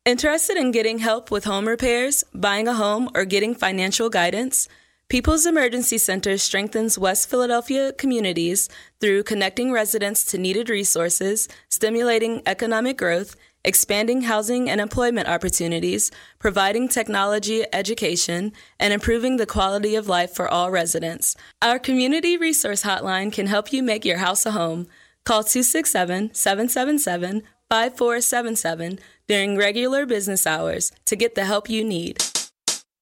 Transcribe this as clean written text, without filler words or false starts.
Interested in getting help with home repairs, buying a home, or getting financial guidance? People's Emergency Center strengthens West Philadelphia communities through connecting residents to needed resources, stimulating economic growth, expanding housing and employment opportunities, providing technology education, and improving the quality of life for all residents. Our Community Resource Hotline can help you make your house a home. Call 267-777-5477 during regular business hours to get the help you need.